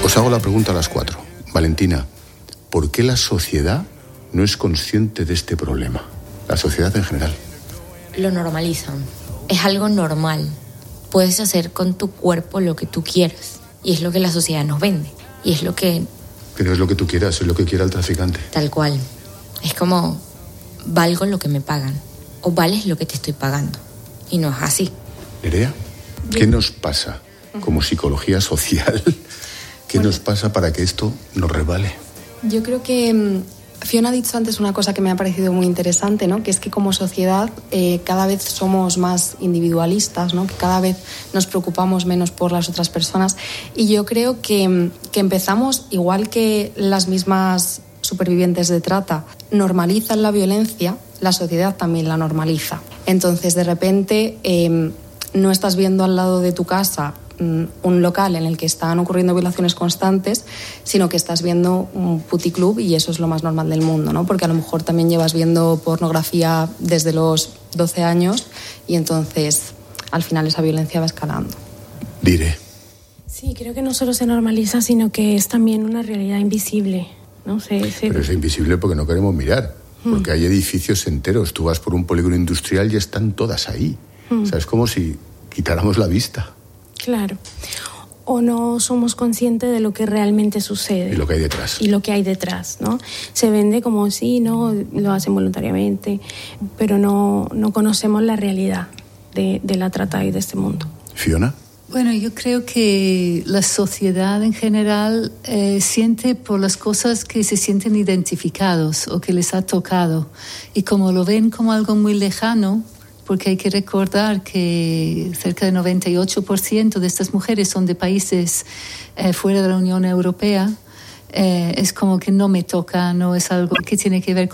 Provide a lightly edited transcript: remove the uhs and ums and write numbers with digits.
Os hago la pregunta a las 4. Valentina, ¿por qué la sociedad no es consciente de este problema? La sociedad en general. Lo normalizan. Es algo normal. Puedes hacer con tu cuerpo lo que tú quieras. Y es lo que la sociedad nos vende. Y es lo que... Que no es lo que tú quieras, es lo que quiera el traficante. Tal cual. Es como, valgo lo que me pagan. O vales lo que te estoy pagando. Y no es así. Nerea, ¿qué nos pasa como psicología social? ¿Qué nos pasa para que esto nos resbale? Yo creo que Fiona ha dicho antes una cosa que me ha parecido muy interesante, ¿no? Que es que como sociedad cada vez somos más individualistas, ¿no? Que cada vez nos preocupamos menos por las otras personas. Y yo creo que empezamos, igual que las mismas supervivientes de trata normalizan la violencia, la sociedad también la normaliza. Entonces, de repente, no estás viendo al lado de tu casa un local en el que están ocurriendo violaciones constantes, sino que estás viendo un puticlub y eso es lo más normal del mundo, ¿no? Porque a lo mejor también llevas viendo pornografía desde los 12 años y entonces al final esa violencia va escalando. Diré. Sí, creo que no solo se normaliza, sino que es también una realidad invisible, ¿no? Pero es invisible porque no queremos mirar, porque hay edificios enteros. Tú vas por un polígono industrial y están todas ahí. O sea, es como si quitáramos la vista. Claro. O no somos conscientes de lo que realmente sucede. Y lo que hay detrás. Y lo que hay detrás, ¿no? Se vende como sí, ¿no? Lo hacen voluntariamente, pero no conocemos la realidad de la trata y de este mundo. ¿Fiona? Bueno, yo creo que la sociedad en general siente por las cosas que se sienten identificados o que les ha tocado. Y como lo ven como algo muy lejano, porque hay que recordar que cerca del 98% de estas mujeres son de países fuera de la Unión Europea, es como que no me toca, no es algo que tiene que ver